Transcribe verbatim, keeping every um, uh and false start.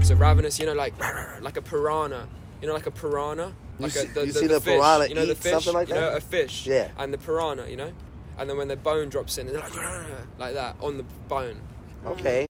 So ravenous, you know, like like a piranha. You know, like a piranha. Like you a, see, the, you the, see the, the fish. piranha You know eat the fish. something like that? You know, a fish. Yeah. And the piranha, you know, and then when the bone drops in, they're like like that on the bone. Okay.